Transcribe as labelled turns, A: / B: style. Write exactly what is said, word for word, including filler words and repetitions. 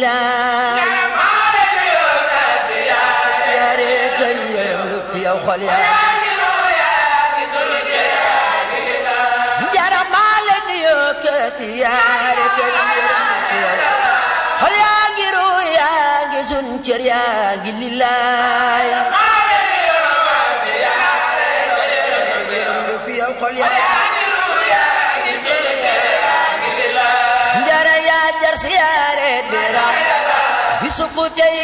A: lillaay siyaare kay yëngu fi yow xol yaa njaramaa leen yoo ka siyaare kay yëngu fi yow xol yaa ngi ruu yaa ngi sun cër yaa ngi lillaay yëngu fi yow xol yaa njara yaa jar siyaare dera bisu ko tey